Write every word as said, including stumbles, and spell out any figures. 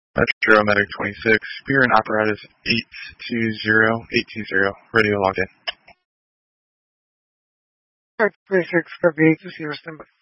Metro Medic twenty-six, Spear and Apparatus eight two zero, eight two zero, radio logged in. twenty-six, February eighth, receiver standby.